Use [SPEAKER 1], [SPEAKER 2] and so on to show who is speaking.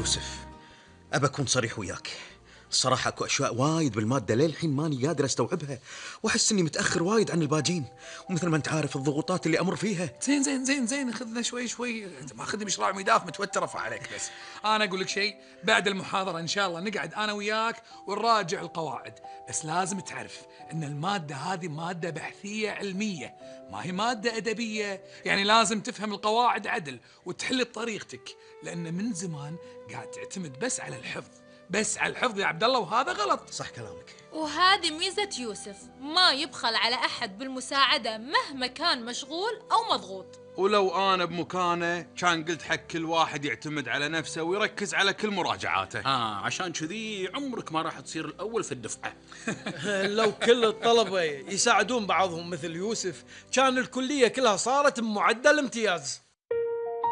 [SPEAKER 1] يوسف، أبى أكون صريح وياك. الصراحة أكو أشياء وايد بالمادة للحين ماني قادر أستوعبها، وأحس إني متأخر وايد عن الباجين، ومثل ما أنت عارف الضغوطات اللي أمر فيها.
[SPEAKER 2] زين زين زين زين، خذنا شوي شوي، انت ماخذني مشراع ميداف متوتر ارفع عليك. بس انا اقول لك شيء، بعد المحاضره ان شاء الله نقعد انا وياك ونراجع القواعد. بس لازم تعرف ان الماده هذه ماده بحثيه علميه، ما هي ماده ادبيه، يعني لازم تفهم القواعد عدل وتحل بطريقتك، لان من زمان قاعد تعتمد بس على الحفظ، بس على الحفظ يا عبد الله، وهذا غلط.
[SPEAKER 1] صح كلامك.
[SPEAKER 3] وهذه ميزة يوسف، ما يبخل على أحد بالمساعدة مهما كان مشغول أو مضغوط.
[SPEAKER 4] ولو انا بمكانه كان قلت حق كل واحد يعتمد على نفسه ويركز على كل مراجعاته.
[SPEAKER 5] عشان كذي عمرك ما راح تصير الأول في الدفعة.
[SPEAKER 6] لو كل الطلبة يساعدون بعضهم مثل يوسف كان الكلية كلها صارت بمعدل امتياز.